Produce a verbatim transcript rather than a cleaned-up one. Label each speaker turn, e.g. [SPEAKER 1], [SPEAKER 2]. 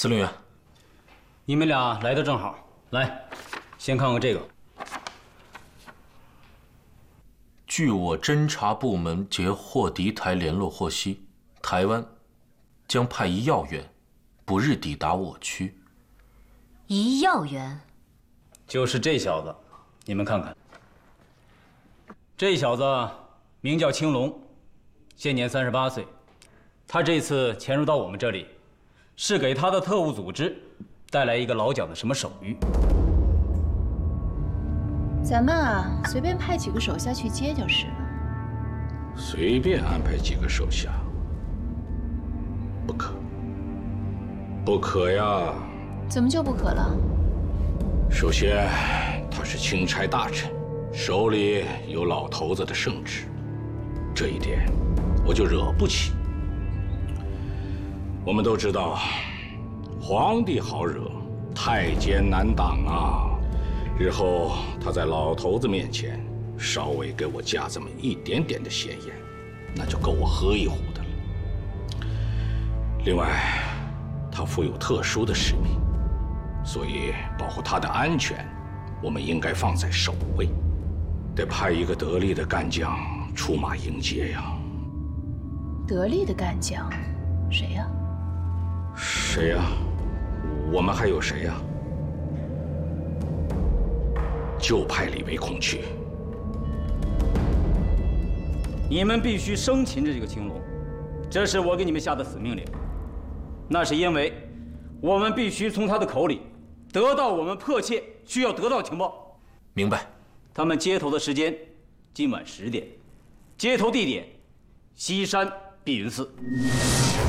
[SPEAKER 1] 司令员，
[SPEAKER 2] 你们俩来的正好，来，先看看这个。
[SPEAKER 1] 据我侦察部门结获敌台联络获悉，台湾将派一要员，不日抵达我区。
[SPEAKER 3] 一要员，
[SPEAKER 2] 就是这小子，你们看看。这小子名叫青龙，现年三十八岁。他这次潜入到我们这里，是给他的特务组织带来一个老蒋的什么手谕。
[SPEAKER 4] 咱们啊，随便派几个手下去接就是了。
[SPEAKER 5] 随便安排几个手下，不可，不可呀！
[SPEAKER 4] 怎么就不可了？
[SPEAKER 5] 首先，他是钦差大臣，手里有老头子的圣旨，这一点我就惹不起。我们都知道，皇帝好惹，太监难挡啊。日后他在老头子面前稍微给我加这么一点点的闲言，那就够我喝一壶的了。另外，他负有特殊的使命，所以保护他的安全，我们应该放在首位，得派一个得力的干将出马迎接呀。
[SPEAKER 4] 得力的干将，谁呀？
[SPEAKER 5] 谁呀？我们还有谁呀？就派李维孔去。
[SPEAKER 2] 你们必须生擒着这个青龙，这是我给你们下的死命令。那是因为我们必须从他的口里得到我们迫切需要得到的情报。
[SPEAKER 1] 明白。
[SPEAKER 2] 他们接头的时间今晚十点，接头地点西山碧云寺。